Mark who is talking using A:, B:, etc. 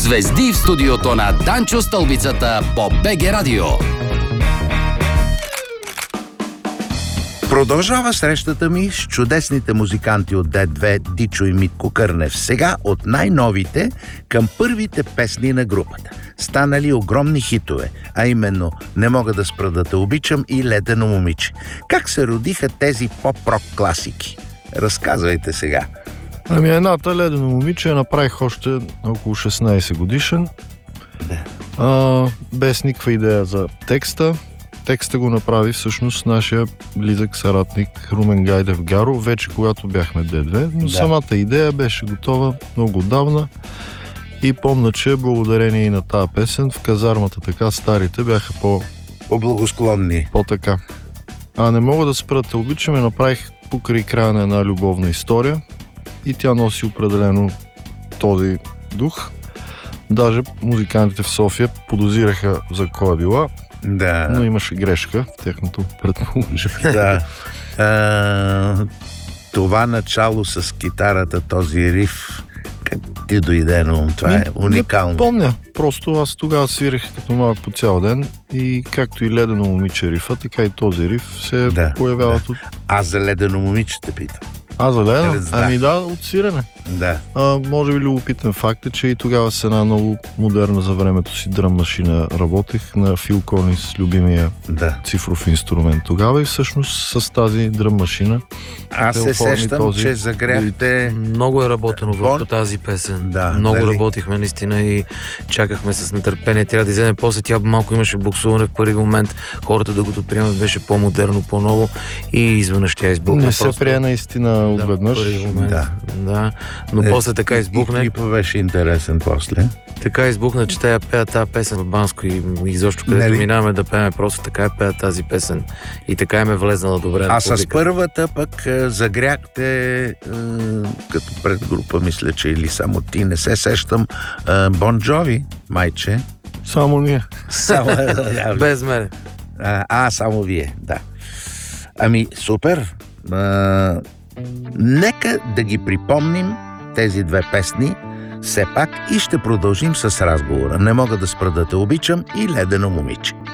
A: Звезди в студиото на Данчо Стълбицата по БГ Радио.
B: Продължава срещата ми с чудесните музиканти от Д2, Дичо и Митко Кърнев. Сега от най-новите към първите песни на групата. Станали огромни хитове, а именно "Не мога да спра да те обичам" и "Ледено момиче". Как се родиха тези поп-рок класики? Разказвайте сега.
C: Едната "Ледено момиче" я направих още около 16 годишен. Без никаква идея за текста. Текста го направи всъщност нашия близък съратник Румен Гайдев Гаро, вече когато бяхме Д2, но самата идея беше готова много отдавна и помня, че благодарение и на тази песен в казармата така старите бяха
B: по-благосклонни.
C: По-така. "Не мога да спра да те обичам" направих покрай края на една любовна история и тя носи определено този дух. Даже музикантите в София подозираха за кой е била, но имаше грешка в тяхното предположение.
B: Това начало с китарата, този риф, как ти дойде, но това е уникално.
C: Не помня, просто аз тогава свирих като малък по цял ден и както и "Ледено момиче" рифа, така и този риф се появява тут.
B: Аз за "Ледено момиче" те питам.
C: За "Ледено"? От свирене. Може би любопитен факт е, че и тогава с една много модерна за времето си дръм машина работех на Фил Колинс, любимия цифров инструмент тогава, и всъщност с тази дръм машина
B: аз се сещам, че загряхте...
D: Много е работено върху тази песен. Много работихме наистина и чакахме с нетърпение. Трябва да излезе после. Тя малко имаше буксуване в първи момент. Хората да го приемат, беше по-модерно, по-ново и изведнъж тя избухна.
C: Не се прие наистина отведнъж.
D: Но после така избухна.
B: И клипът беше интересен после.
D: Така избухна, че тя пея тази песен в Банско и изобщо където минаваме да пеем, просто така пея тази песен. И така им е влезнала добре.
B: А с първата пък загряхте като предгрупа, мисля, че или само ти, не се сещам, Бон Джови, майче.
C: Само ние.
D: Без мене.
B: Само вие, да. Супер. Нека да ги припомним тези две песни все пак и ще продължим с разговора. "Не мога да спра да те обичам" и "Ледено момиче".